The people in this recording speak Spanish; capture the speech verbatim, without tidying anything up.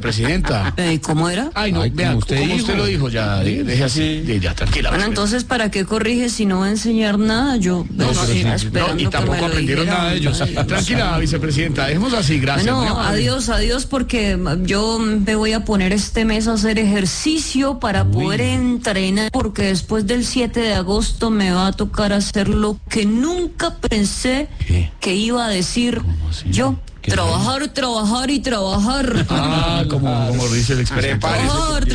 vicepresidenta. ¿Y cómo era? Ay, no, Ay, vea, como usted, usted dijo. usted lo dijo, ya, de- deje así, de- ya, tranquila. Bueno, vicepresidenta. entonces, ¿para qué corrige si no va a enseñar nada? Yo No, no, pues, sí, iba sí, esperando no, y que tampoco me lo aprendieron dijera. nada de ellos. Ay, Dios. Tranquila, vicepresidenta, dejemos así, gracias. Bueno, Muy amable. adiós, adiós, porque yo me voy a poner este mes a hacer ejercicio para poder entrenar, porque después del siete de agosto me va a tocar hacer lo que nunca pensé ¿Qué? que iba a decir así? yo. ¿Qué? Trabajar, trabajar y trabajar. Ah, como, como dice el expresidente. Trabajar,